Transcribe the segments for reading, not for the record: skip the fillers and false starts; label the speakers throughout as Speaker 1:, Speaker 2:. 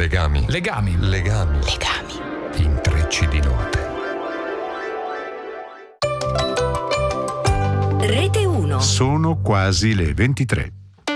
Speaker 1: Legami.
Speaker 2: Legami.
Speaker 1: Legami.
Speaker 3: Legami.
Speaker 1: Intrecci di note.
Speaker 3: Rete 1.
Speaker 4: Sono quasi le 23.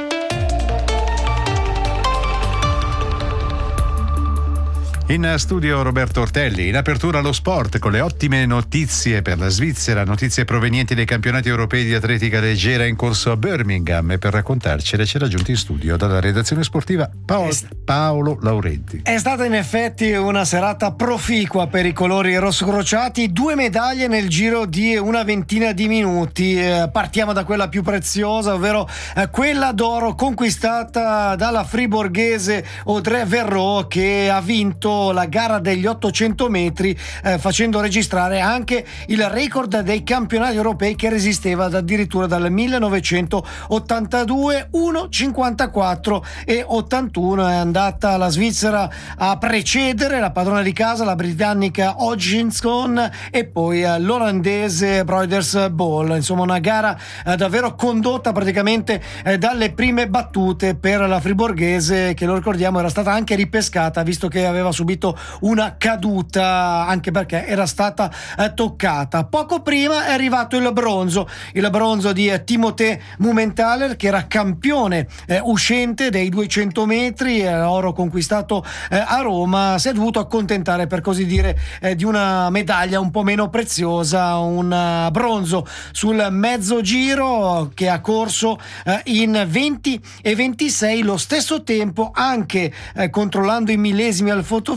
Speaker 4: In studio Roberto Ortelli, in apertura lo sport con le ottime notizie per la Svizzera, notizie provenienti dai campionati europei di atletica leggera in corso a Birmingham, e per raccontarcele ci ha raggiunto in studio dalla redazione sportiva Paolo Laurenti.
Speaker 5: È stata in effetti una serata proficua per i colori rossocrociati, 2 medaglie nel giro di una ventina di minuti. Partiamo da quella più preziosa, ovvero quella d'oro conquistata dalla friburghese Audrey Verreaux, che ha vinto la gara degli 800 metri, facendo registrare anche il record dei campionati europei, che resisteva addirittura dal 1982, 1,54 e 81. È andata la Svizzera a precedere la padrona di casa, la britannica Hodgkinson, e poi l'olandese Broeders Bol. Insomma, una gara davvero condotta praticamente dalle prime battute per la friburghese, che lo ricordiamo era stata anche ripescata, visto che aveva subito una caduta, anche perché era stata toccata. Poco prima è arrivato il bronzo di Timothée Mumenthaler, che era campione uscente dei 200 metri, oro conquistato a Roma. Si è dovuto accontentare, per così dire, di una medaglia un po' meno preziosa, un bronzo sul mezzo giro, che ha corso in 20 e 26, lo stesso tempo anche controllando i millesimi al fotofinish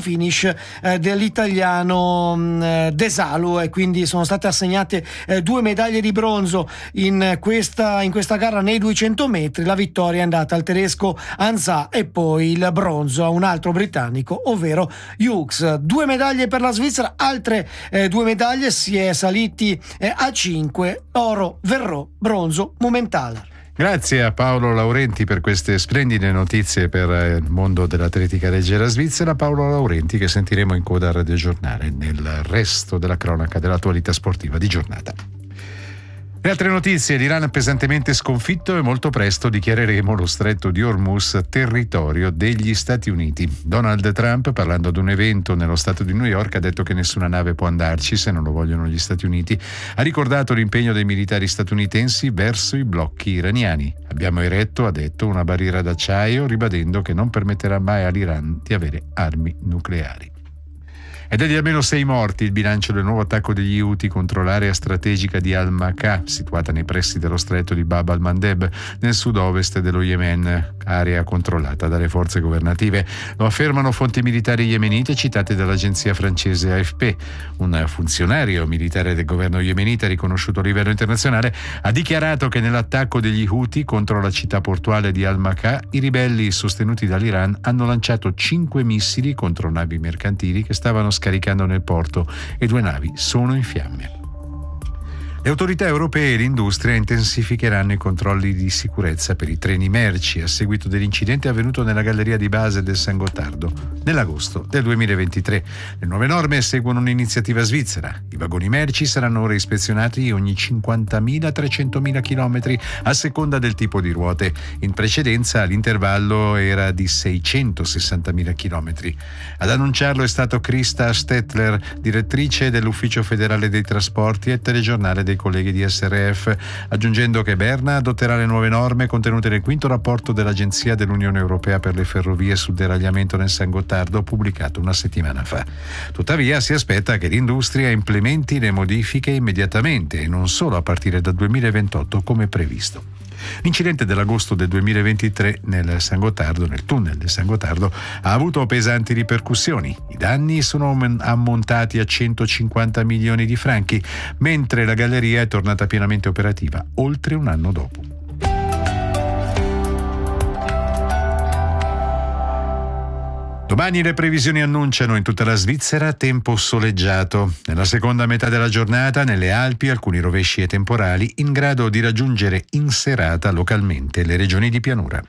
Speaker 5: dell'italiano Desalu, e quindi sono state assegnate 2 medaglie di bronzo in questa gara nei 200 metri. La vittoria è andata al tedesco Hansa e poi il bronzo a un altro britannico, ovvero Hughes. 2 medaglie per la Svizzera, altre 2 medaglie, si è saliti a 5, oro Verreaux, bronzo Mumenthaler.
Speaker 4: Grazie a Paolo Laurenti per queste splendide notizie per il mondo dell'atletica leggera svizzera. Paolo Laurenti, che sentiremo in coda al radiogiornale nel resto della cronaca dell'attualità sportiva di giornata. Le altre notizie: l'Iran pesantemente sconfitto e molto presto dichiareremo lo stretto di Hormuz territorio degli Stati Uniti. Donald Trump, parlando ad un evento nello stato di New York, ha detto che nessuna nave può andarci se non lo vogliono gli Stati Uniti. Ha ricordato l'impegno dei militari statunitensi verso i blocchi iraniani. Abbiamo eretto, ha detto, una barriera d'acciaio, ribadendo che non permetterà mai all'Iran di avere armi nucleari. Ed è di almeno 6 morti il bilancio del nuovo attacco degli Houthi contro l'area strategica di Al-Maqah, situata nei pressi dello stretto di Bab al-Mandeb, nel sud-ovest dello Yemen, area controllata dalle forze governative. Lo affermano fonti militari yemenite citate dall'agenzia francese AFP. Un funzionario militare del governo yemenita, riconosciuto a livello internazionale, ha dichiarato che nell'attacco degli Houthi contro la città portuale di Al-Maqah i ribelli sostenuti dall'Iran hanno lanciato 5 missili contro navi mercantili che stavano scaricando nel porto, e 2 navi sono in fiamme. Le autorità europee e l'industria intensificheranno i controlli di sicurezza per i treni merci a seguito dell'incidente avvenuto nella galleria di base del San Gottardo nell'agosto del 2023. Le nuove norme seguono un'iniziativa svizzera. I vagoni merci saranno ora ispezionati ogni 50.000-300.000 km a seconda del tipo di ruote. In precedenza l'intervallo era di 660.000 km. Ad annunciarlo è stato Krista Stettler, direttrice dell'Ufficio federale dei trasporti e telegiornale dei colleghi di SRF, aggiungendo che Berna adotterà le nuove norme contenute nel 5° rapporto dell'Agenzia dell'Unione Europea per le Ferrovie sul deragliamento nel San Gottardo, pubblicato una settimana fa. Tuttavia si aspetta che l'industria implementi le modifiche immediatamente e non solo a partire dal 2028 come previsto. L'incidente dell'agosto del 2023 nel tunnel del San Gottardo ha avuto pesanti ripercussioni. I danni sono ammontati a 150 milioni di franchi, mentre la galleria è tornata pienamente operativa oltre un anno dopo. Domani le previsioni annunciano in tutta la Svizzera tempo soleggiato. Nella seconda metà della giornata nelle Alpi alcuni rovesci e temporali in grado di raggiungere in serata localmente le regioni di pianura.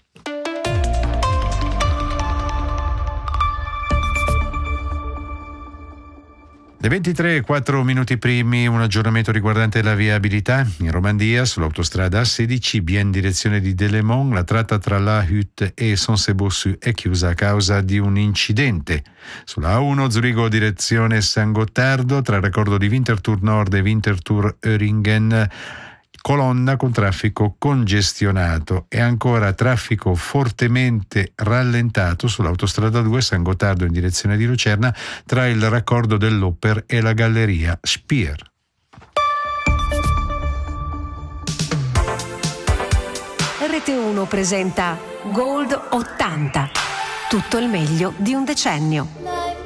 Speaker 4: Le 23:04 primi, un aggiornamento riguardante la viabilità. In Romandie, sull'autostrada A16, via in direzione di Delemont, la tratta tra La Hutte e Sonsebossu è chiusa a causa di un incidente. Sulla A1 Zurigo direzione San Gottardo, tra il raccordo di Winterthur Nord e Winterthur Öhringen, colonna con traffico congestionato e ancora traffico fortemente rallentato sull'autostrada 2 San Gottardo in direzione di Lucerna tra il raccordo dell'Oper e la galleria Spier.
Speaker 2: RT1 presenta Gold 80. Tutto il meglio di un decennio.